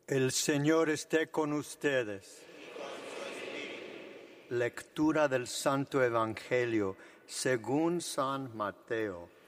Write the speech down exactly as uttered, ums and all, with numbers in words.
El Señor esté con ustedes. Lectura del Santo Evangelio según San Mateo.